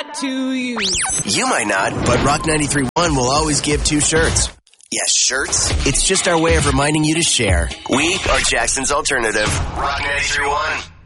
that to you. You might not, but Rock 93.1 will always give 2 shirts. Yes, shirts. It's just our way of reminding you to share. We are Jackson's alternative. Rock 93.1.